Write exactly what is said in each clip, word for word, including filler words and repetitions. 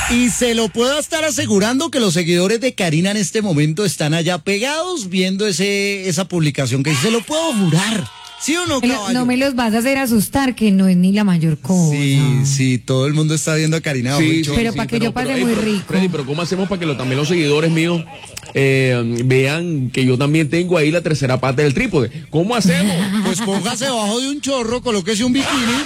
Y se lo puedo estar asegurando que los seguidores de Karina en este momento están allá pegados viendo ese esa publicación que se lo puedo jurar. ¿Sí o no, caballo? No me los vas a hacer asustar, que no es ni la mayor cosa. Sí, sí, todo el mundo está viendo a Karina. Sí, sí, pero sí, para que yo pase pero, muy pero, rico. Freddy, pero ¿cómo hacemos para que lo, también los seguidores míos eh, vean que yo también tengo ahí la tercera parte del trípode? ¿Cómo hacemos? Pues póngase debajo de un chorro, colóquese un bikini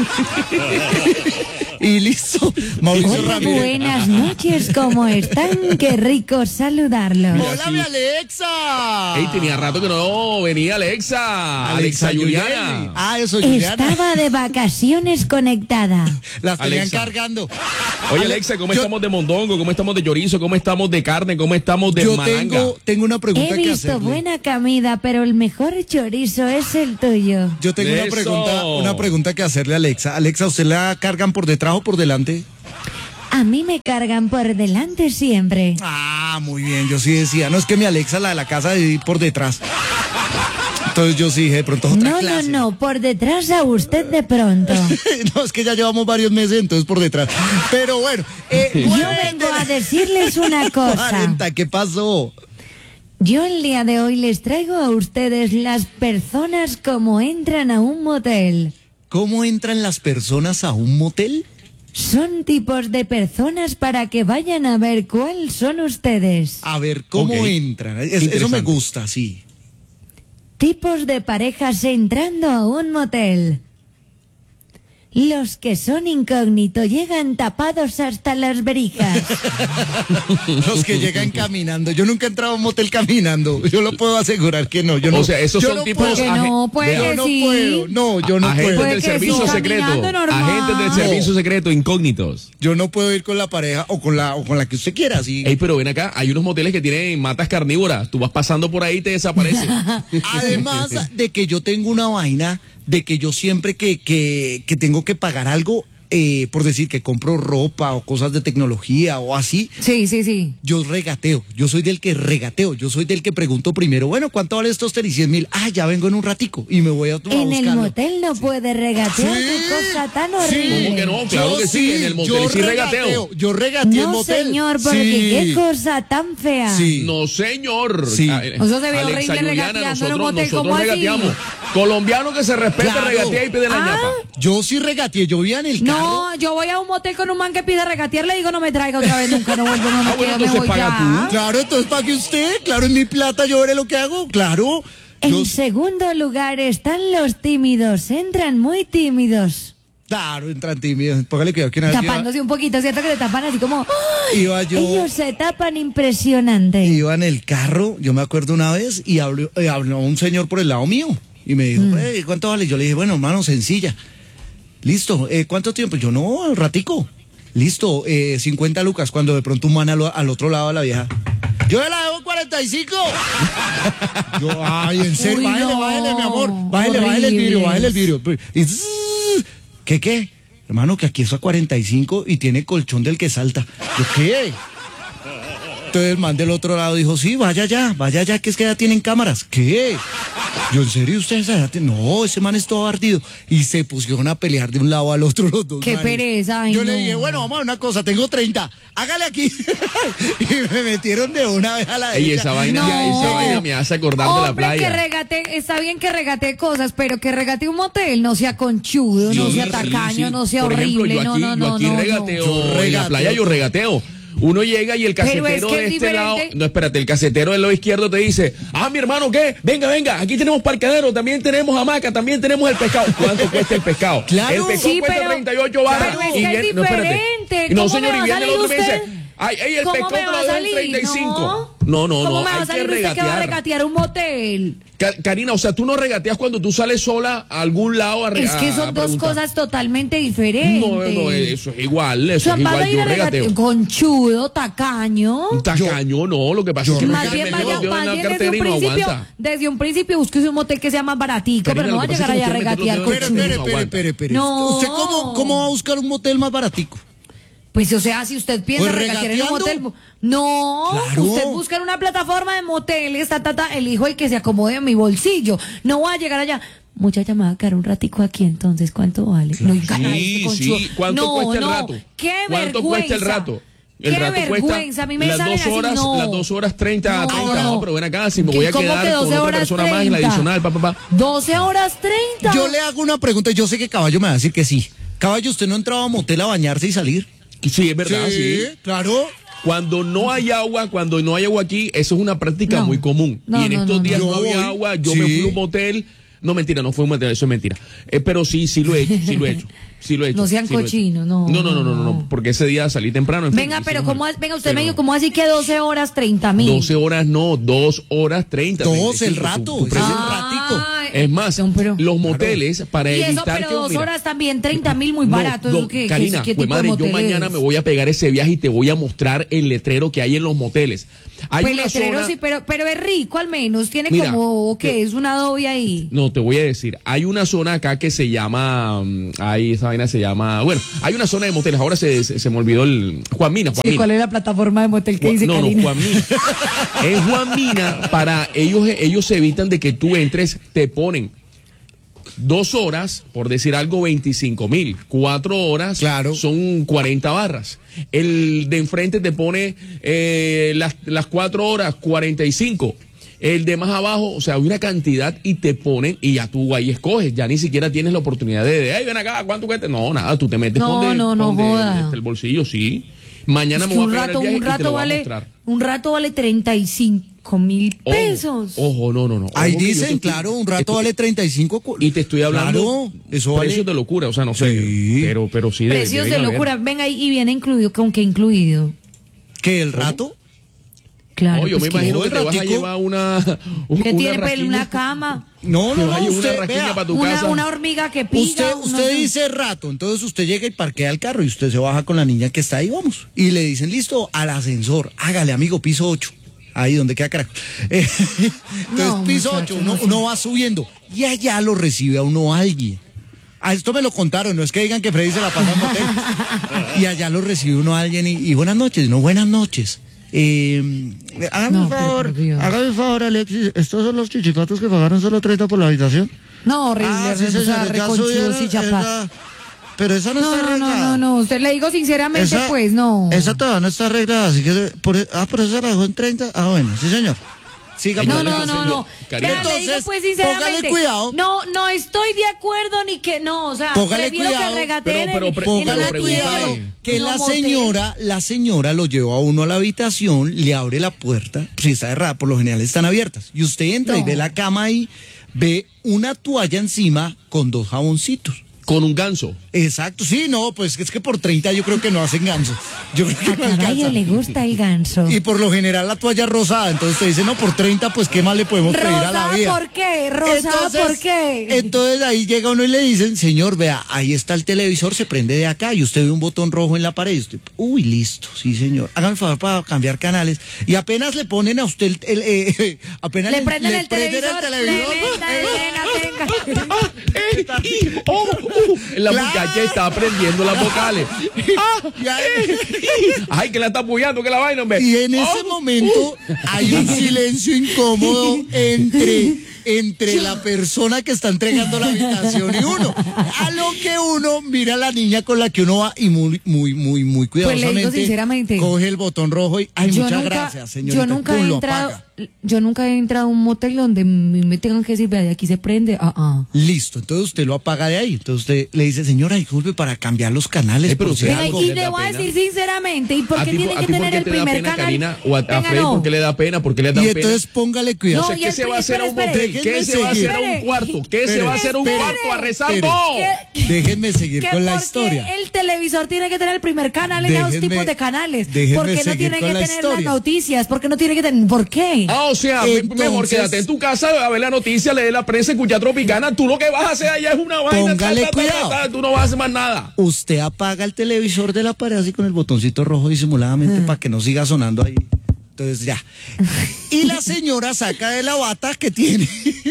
y listo. Mauricio Hola, Ramírez. buenas noches, ¿cómo están? Qué rico saludarlos. Hola, mi Alexa. Ey, tenía rato que no venía Alexa. Alexa, Alexa Juliana. Ah, eso, Juliana. Estaba de vacaciones conectada. Las tenían Alexa. cargando. Oye, Alexa, ¿cómo yo, estamos de mondongo? ¿Cómo estamos de chorizo? ¿Cómo estamos de carne? ¿Cómo estamos de yo malanga? tengo, tengo una pregunta He que visto hacerle. buena comida, pero el mejor chorizo es el tuyo. Yo tengo una Eso. pregunta, una pregunta que hacerle a Alexa. Alexa, ¿usted la cargan por detrás o por delante? A mí me cargan por delante siempre. Ah, muy bien. Yo sí decía, no, es que mi Alexa, la de la casa, de ir por detrás. Entonces yo sí dije, de pronto otra No, clase. no, no, por detrás a usted de pronto. No, es que ya llevamos varios meses, entonces por detrás. Pero bueno. Eh, Yo vengo a decirles una cosa. cuarenta, ¿qué pasó? Yo el día de hoy les traigo a ustedes las personas como entran a un motel. ¿Cómo entran las personas a un motel? Son tipos de personas para que vayan a ver cuáles son ustedes. A ver, ¿cómo Ok. entran? Es- eso me Interesante. gusta, sí. Tipos de parejas entrando a un motel. Los que son incógnitos llegan tapados hasta las verijas. Los que llegan caminando. Yo nunca he entrado a un motel caminando. Yo lo puedo asegurar que no. Yo no O sea, esos yo son no tipos... puedo. Que agen- no, puede vea, Yo no sí. puedo. No, yo no agentes puedo. Puede del que servicio sí, secreto. caminando normal. Agentes del No. servicio secreto, incógnitos. Yo no puedo ir con la pareja o con la o con la que usted quiera, sí. Ey, pero ven acá, hay unos moteles que tienen matas carnívoras. Tú vas pasando por ahí y te desaparecen. Además de que yo tengo una vaina de que yo siempre que, que, que tengo que pagar algo, eh, por decir que compro ropa o cosas de tecnología o así, Sí, sí, sí. yo regateo. Yo soy del que regateo. Yo soy del que pregunto primero, bueno, ¿cuánto vale estos tenis? cien mil. Ah, ya vengo en un ratico y me voy a, a En el buscarlo. motel no puede regatear, Sí, qué cosa tan sí. horrible. ¿Cómo que no? Claro Yo que sí, en el motel yo sí regateo. Yo regateé el No, motel. señor, porque Sí. qué cosa tan fea. Sí. No, señor. Sí. Ah, eh, Eso se ve Alexa horrible Juliana, regateando en un nosotros, motel, nosotros ¿cómo así? regateamos. Colombiano que se respeta, Claro. regatea y pide la Ah. ñapa. Yo sí regateé. Yo vivía en el carro. No, yo voy a un motel con un man que pide regatear, le digo no me traiga otra vez nunca, no vuelvo, no me Ah, bueno, quedo, me entonces voy paga ya. tú. Claro, entonces pague usted. Claro, en mi plata yo veré lo que hago. Claro. En Yo- segundo lugar están los tímidos, entran muy tímidos, Claro, entran tímidos. Póngale cuidado que una vez iba, tapándose un poquito, ¿cierto? Que se tapan así como... ¡ay! iba yo. Ellos se tapan impresionante. Iba en el carro, yo me acuerdo una vez, y habló, eh, habló un señor por el lado mío. Y me dijo, "Eh, ¿cuánto vale? Yo le dije, bueno, hermano, sencilla. Listo, eh, ¿cuánto tiempo? Yo, no, un ratico. Listo, eh, cincuenta lucas, cuando de pronto un man al, al otro lado de la vieja. Yo la debo cuarenta y cinco. Yo, ay, en serio, Uy, bájele, no, bájele, mi amor. Bájele, bájele el vidrio, horribles. bájele el vidrio. Y, zzzz, ¿qué, qué? Hermano, que aquí es a cuarenta y cinco y tiene colchón del que salta. Yo, ¿qué? Entonces el man del otro lado dijo, sí, vaya ya, vaya ya, que es que ya tienen cámaras. ¿Qué? Yo, ¿en serio ustedes ya tienen? No, ese man es todo ardido. Y se pusieron a pelear de un lado al otro los dos Qué manes. pereza, ay, Yo le no. dije, bueno, vamos a una cosa, tengo treinta, hágale aquí. Y me metieron de una vez a la Ey, derecha. esa vaina, No. esa vaina me hace acordar de la Hombre, que playa. regate, está bien que regate cosas, pero que regate un motel, no sea conchudo, no Sí, sea sí, tacaño, sí. no sea Por ejemplo, horrible, yo no, aquí, no, yo no, aquí no, regateo, Yo en la regateo. playa yo regateo. Uno llega y el Pero es casetero que de es este lado, diferente. no, espérate, el casetero del lado izquierdo te dice, ah, mi hermano, ¿qué? Venga, venga, aquí tenemos parqueadero, también tenemos hamaca, también tenemos el pescado. ¿Cuánto cuesta el pescado? Claro. El pescado Sí, cuesta pero- treinta y ocho barras. pero es y que es viene- no, espérate. diferente. Y no, ¿Cómo señor, me y va a viene el salir otro y me dice, usted? ay, ay, el ¿Cómo pescado me te va lo a dejo en salir? treinta y cinco. No, no, ¿Cómo no, me va hay a salir que usted que va a regatear. regatear un motel? Ca- Karina, o sea, tú no regateas cuando tú sales sola a algún lado a re- Es que a- a son dos preguntar. cosas totalmente diferentes. No, no, eso es igual, eso O sea, es vas a igual, ir yo a regatear regateo. conchudo, tacaño. Un tacaño, no, lo que pasa es que Más me bien, me vaya, dio más en la bien desde cartera un y no principio, aguanta. desde un principio busque un motel que sea más baratico, Karina, pero no va a lo que pasa llegar es que allá a usted mete regatear los con dedos Espere, en el espere, no espere, espere, espere. No. ¿Usted cómo, cómo va a buscar un motel más baratico? Pues, o sea, si usted piensa Pues regatear en un regateando. motel, no, Claro. usted busca en una plataforma de moteles, ta, ta, ta, elijo el que se acomode en mi bolsillo. No va a llegar allá. Muchacha, me va a quedar un ratico aquí, entonces, ¿cuánto vale? No, y gana este Sí, conchudo. sí. ¿Cuánto No, cuesta el no, rato? qué ¿Cuánto vergüenza. cuesta el rato? El Qué rato vergüenza, cuesta a mí me las salen dos así, horas, no. las dos horas treinta, No, treinta. no. No, pero ven acá, si me ¿Qué- voy a cómo quedar que con doce otra horas persona más en la treinta? adicional, papá, papá. doce horas treinta. Yo le hago una pregunta, yo sé que Caballo me va a decir que sí. Caballo, ¿usted no entraba a motel a bañarse y salir? Sí, es verdad, sí. claro. Cuando no hay agua, cuando no hay agua aquí, eso es una práctica No. muy común. No, y en no, estos no, días no. no, Yo había voy, agua, yo sí. me fui a un motel. No, mentira, no fue un motel, eso es mentira. Eh, pero sí, sí lo he hecho, sí lo he hecho. Sí lo he hecho. No sean sí lo he hecho. cochinos, no, No, no, no, no, no, no. no, porque ese día salí temprano. en fin, Venga, pero hicimos ¿cómo, algo. venga, usted Pero me dijo, ¿cómo así que doce horas treinta mil? doce horas no, dos horas treinta. Dos, el treinta y cinco, rato, tu- tu ese es el precio. ratico. Es más, no, pero- los moteles, para Y eso, evitar pero que... dos mira, horas también, treinta mil muy no, barato. no, ¿Eso qué, Karina, qué, qué pues tipo de madre, yo motel mañana es? me voy a pegar ese viaje y te voy a mostrar el letrero que hay en los moteles. Hay Pues una letrero zona... sí, pero, pero es rico al menos. Tiene Mira, como, ¿qué? que- Es una adobe ahí. No, te voy a decir, hay una zona acá que se llama, mm, ahí esa vaina se llama, bueno, hay una zona de moteles, ahora se, se, se me olvidó el, Juan Mina, Juan Sí, Mina. ¿cuál es la plataforma de motel que Juan- dice no, Karina? no, Juan Mina. Es Juan Mina, para ellos, ellos evitan de que tú entres, te ponen dos horas, por decir algo, veinticinco mil, cuatro horas, Claro. son cuarenta barras. El de enfrente te pone eh, las, las cuatro horas, cuarenta y cinco. El de más abajo, o sea, hay una cantidad y te ponen y ya tú ahí escoges, ya ni siquiera tienes la oportunidad de, de ay, ven acá, ¿cuánto cuesta? No, nada, tú te metes No, con no, no joda. el bolsillo, sí. Mañana Es me que voy a un pegar rato, el viaje un y te rato lo voy a vale, mostrar. un rato vale treinta y cinco mil Ojo, pesos. Ojo, no, no, no. Ahí Ojo que yo te dicen, estoy- claro, un rato estoy- vale treinta y cinco. cu- Y te estoy hablando Claro, eso vale. precios de locura, o sea, no sé, Sí. pero, pero sí. debe- Precios de deben haber. locura. Venga, y viene incluido, ¿con qué incluido? ¿Qué, el rato? Claro. No, yo pues me que- imagino no, que el te vas a ratico. llevar una. un- ¿Qué una tiene pues, raquiña. una cama? No, Te no, vas a no, llevar una usted, raquiña vea, para tu Una, casa. una hormiga que pica. Usted, uno- usted dice rato, entonces usted llega y parquea el carro y usted se baja con la niña que está ahí, vamos. Y le dicen, listo, al ascensor, hágale amigo, piso ocho. Ahí donde queda carajo. Eh, entonces, No, piso muchacho, ocho, uno, no sé. uno va subiendo y allá lo recibe a uno alguien. A esto me lo contaron, no es que digan que Freddy se la pasa en motel. Y allá lo recibe uno alguien y, y buenas noches, no, buenas noches. Eh, hágame No, un pero favor, por Dios. hágame un favor, Alexis. ¿Estos son los chichipatos que pagaron solo treinta por la habitación? No, horrible. Ah, sí, o sea, señor, ya reconchudos subieron y chapas. esa- Pero esa no, No, está no, no, arreglada. no, no. Usted le digo sinceramente, Esa- pues no. Esa todavía no está arreglada, así que... Por, ah, pero esa la dejó en treinta. Ah, bueno, sí, señor. Siga, No, pues, no, Alexis. no, no. Karina. Vea, le digo Entonces, pues sinceramente. póngale cuidado. No, no estoy de acuerdo ni que no, o sea, Póngale prefiero cuidado, que regateen pero- pero en- pre- en Póngale una pregúntale. cuidado tienda, que en la un motel. señora, la señora lo lleva a uno a la habitación, le abre la puerta, si está cerrada, por lo general están abiertas, y usted entra y No. ve la cama ahí, ve una toalla encima con dos jaboncitos. Con un ganso. Exacto, sí, no, pues es que por treinta yo creo que no hacen ganso. Yo creo que A no caballo alcanza. le gusta el ganso. Y por lo general la toalla rosada, entonces usted dice, no, por treinta, pues qué más le podemos pedir a la ¿Rosada vida. por qué? ¿Rosada por qué? Entonces ahí llega uno y le dicen, señor, vea, ahí está el televisor, se prende de acá y usted ve un botón rojo en la pared. Y usted, uy, listo, sí, señor. Hágame el favor para cambiar canales. Y apenas le ponen a usted el, el, eh, apenas Le prenden el prenden televisor. Le venga, venga, venga. ¡Ey! ¡Y! ¡Oh! uh, la Claro. muchacha está aprendiendo las vocales. ¡Ah! Y ahí- ¡Ay, que la está apoyando, que la vaina, hombre! Y en ese Oh. momento hay un silencio incómodo entre, entre la persona que está entregando la habitación y uno. A lo que uno mira a la niña con la que uno va y muy, muy, muy, muy Pues le digo cuidadosamente sinceramente, coge el botón rojo y ay, yo muchas nunca, gracias, señorita. yo nunca Pum, he lo entrado, apaga. yo nunca he entrado a un motel donde me me tengan que decir, vea, de aquí se prende. Ah, ah. Listo, entonces usted lo apaga de ahí. Entonces usted le dice, señora, disculpe para cambiar los canales. Eh, pero por si usted Venga, algo. y le le da voy a pena? decir sinceramente, ¿y por ¿A qué ti, tiene a que ti por tener qué el te da primer pena, canal? Karina? ¿O a, a Venga, Freddy no. por qué le da pena? ¿Por qué le da Y pena? entonces póngale cuidado. No, O sea, y ¿qué se va a hacer a un espere, motel? espere. ¿Qué se va a hacer a un Espere. cuarto? ¿Qué se Espere. va a hacer a un Espere. cuarto a rezar? Espere. ¡No! ¿Qué? Déjenme seguir Que con la porque historia. el televisor tiene que tener el primer canal en esos Déjenme- tipos de canales. déjenme ¿Por qué no seguir tiene con que la tener las historia. noticias? ¿Por qué no tiene que tener? ¿Por qué? Ah, o sea, me- Entonces- mejor quédate en tu casa a ver la noticia, leer la prensa, escuchar Tropicana. Tú lo que vas a hacer allá es una vaina. Póngale ta, ta, ta, cuidado. ta, ta, tú no vas a hacer más nada. Usted apaga el televisor de la pared así con el botoncito rojo disimuladamente para que no siga sonando ahí. Entonces ya. Y la señora saca de la bata que tiene,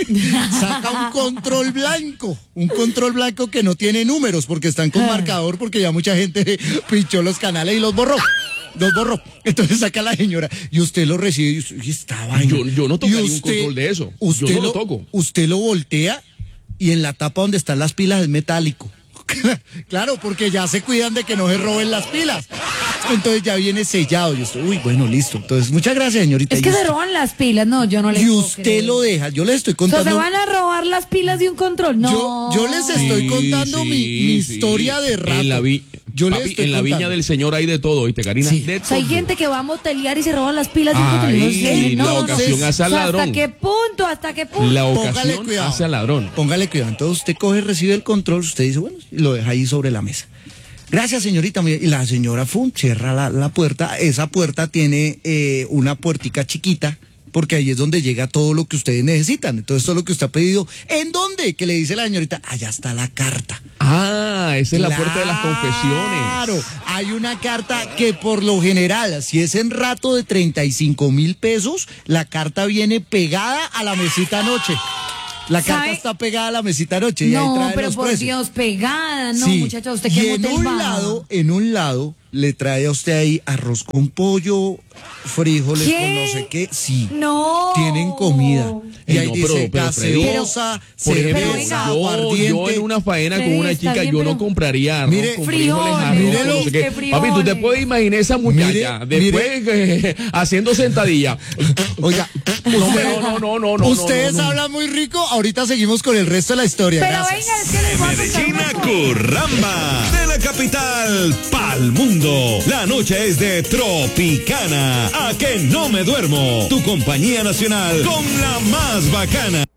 saca un control blanco, un control blanco que no tiene números porque están con marcador porque ya mucha gente pinchó los canales y los borró. Los borró. Entonces saca la señora y usted lo recibe y usted, "Uy, esta vaina". Yo- yo no tocaría Y un control de eso. Yo Usted no lo lo toco. Usted lo voltea y en la tapa donde están las pilas es metálico. Claro, porque ya se cuidan de que no se roben las pilas. Entonces ya viene sellado. Yo estoy, uy, bueno, listo. Entonces, muchas gracias, señorita. Es que Y se usted- roban las pilas, no, yo no le Y puedo usted creer. lo deja. Yo le estoy O sea, contando. se van a robar las pilas de un control. No. Yo, yo les estoy Sí, contando sí, mi, mi sí. historia de rato. En la, vi- yo les papi, estoy en la contando. viña del Señor hay de todo, ¿viste, Karina? Sí. De O sea, hay todo. gente que va a motelear y se roban las pilas de un control. Ay, No sé, no, la no. ocasión hace al O sea, ladrón. ¿hasta qué punto? ¿Hasta qué punto? La Póngale ocasión cuidado. hace al ladrón. Póngale cuidado. Entonces usted coge, recibe el control, usted dice, bueno, y lo deja ahí sobre la mesa. Gracias, señorita. Y la señora Fun cierra la, la puerta. Esa puerta tiene eh, una puertica chiquita, porque ahí es donde llega todo lo que ustedes necesitan. Entonces, todo lo que usted ha pedido. ¿En dónde? Que le dice la señorita, allá está la carta. Ah, esa es la puerta de las confesiones. Claro, hay una carta que por lo general, si es en rato de treinta y cinco mil pesos, la carta viene pegada a la mesita anoche. La carta ¿Sabe? está pegada a la mesita anoche. Y ahí No, trae pero los por precios. Dios, pegada, no, Sí. muchacha, usted y qué en motel un va? lado, en un lado, le trae a usted ahí arroz con pollo, frijoles ¿Qué? con no sé qué. Sí. No. Tienen comida. Y Ey, ahí no, pero- dice pero, Freddy, gaseosa, Por ejemplo, Pero venga. cerveza, yo, aguardiente. yo en una faena con Freddy, una está chica, bien, yo pero- no compraría arroz Mire, con frijoles, frijoles, arroz, mírelo. con no sé qué. que Papi, tú te frijoles. puedes imaginar esa muchacha Mire, después eh, haciendo sentadilla. Oiga, No, no, no, no, no, no. ustedes no, no. hablan muy rico. Ahorita seguimos con el resto de la historia. Pero Gracias. venga, es que les voy a contar Medellín una a cosa. Curramba, de la capital pa'l mundo. La noche es de Tropicana. A que no me duermo. Tu compañía nacional con la más bacana.